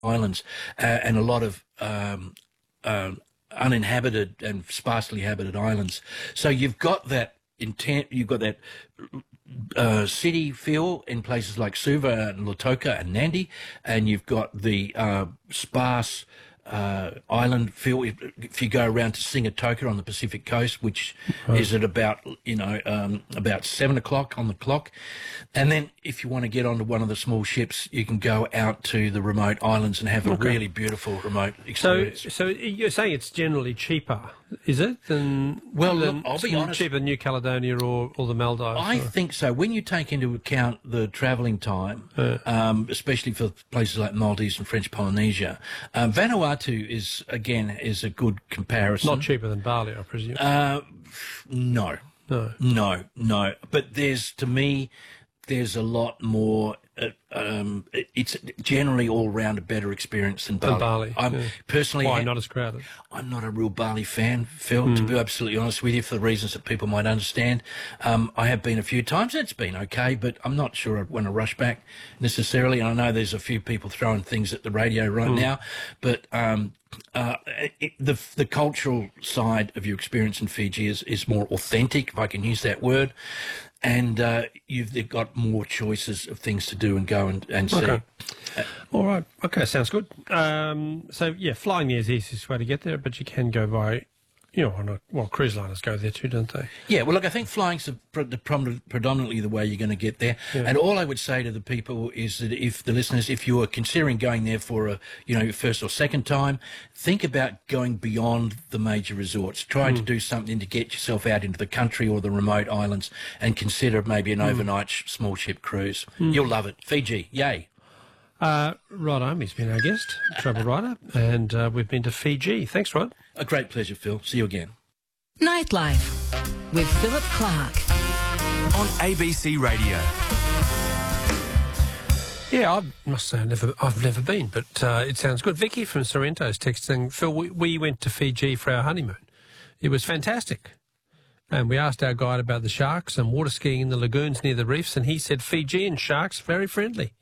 islands and a lot of uninhabited and sparsely habited islands. So you've got that intent, you've got that city feel in places like Suva and Lautoka and Nadi, and you've got the sparse island feel if you go around to Singatoka on the Pacific coast, which is at about about 7 o'clock on the clock. And then if you want to get onto one of the small ships, you can go out to the remote islands and have a really beautiful remote experience. So you're saying it's generally cheaper, is it? I'll be honest, cheaper than New Caledonia or the Maldives? I think so. When you take into account the travelling time, especially for places like Maldives and French Polynesia, Vanuatu is a good comparison. Not cheaper than Bali, I presume. No. But there's a lot more. It's generally all round a better experience than Bali. Personally, why not as crowded? I'm not a real Bali fan, Phil, to be absolutely honest with you, for the reasons that people might understand. I have been a few times, and it's been okay, but I'm not sure I want to rush back necessarily. And I know there's a few people throwing things at the radio right now, but the cultural side of your experience in Fiji is more authentic, if I can use that word. And they've got more choices of things to do and go and see. Okay. All right. Okay, sounds good. So, flying is the easiest way to get there, but you can go by, cruise liners go there too, don't they? Yeah, well, look, I think flying's predominantly the way you're going to get there. Yeah. And all I would say to the people is that if you are considering going there for your first or second time, think about going beyond the major resorts. Try to do something to get yourself out into the country or the remote islands and consider maybe an overnight small ship cruise. You'll love it. Fiji, yay. Rod Army's been our guest, travel writer, and we've been to Fiji. Thanks, Rod. A great pleasure, Phil. See you again. Nightlife with Philip Clark on ABC Radio. Yeah, I must say I've never been, but it sounds good. Vicky from Sorrento is texting, Phil, we went to Fiji for our honeymoon. It was fantastic. And we asked our guide about the sharks and water skiing in the lagoons near the reefs, and he said Fijian sharks, very friendly.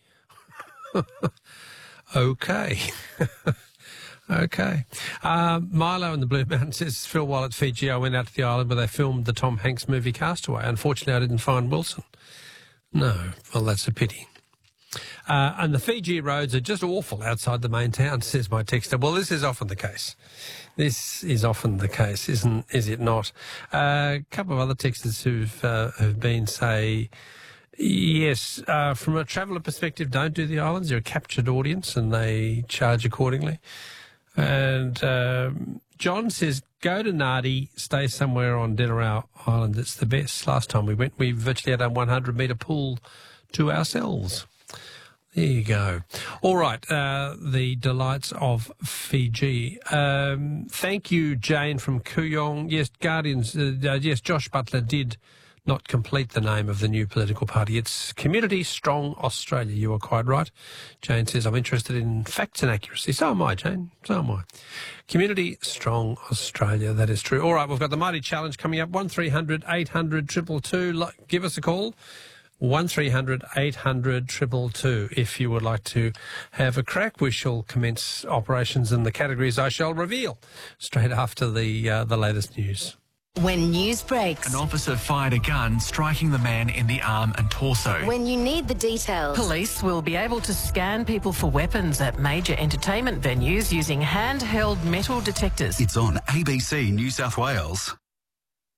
Okay. Okay. Milo in the Blue Mountain says, Phil, while at Fiji, I went out to the island where they filmed the Tom Hanks movie Castaway. Unfortunately, I didn't find Wilson. No, well, that's a pity. And the Fiji roads are just awful outside the main town, says my texter. Well, this is often the case. Is it not? A couple of other texters who've been, say, yes, from a traveller perspective, don't do the islands. You're a captured audience and they charge accordingly. And John says, go to Nadi, stay somewhere on Denarau Island. It's the best. Last time we went, we virtually had a 100-metre pool to ourselves. There you go. All right, the delights of Fiji. Thank you, Jane from Kooyong. Yes, Guardians, yes, Josh Butler did not complete the name of the new political party. It's Community Strong Australia. You are quite right. Jane says, I'm interested in facts and accuracy. So am I, Jane. So am I. Community Strong Australia. That is true. All right, we've got the Mighty Challenge coming up. 1300 800 222. Give us a call. 1300 800 222. If you would like to have a crack, we shall commence operations in the categories I shall reveal straight after the latest news. When news breaks. An officer fired a gun, striking the man in the arm and torso. When you need the details. Police will be able to scan people for weapons at major entertainment venues using handheld metal detectors. It's on ABC New South Wales.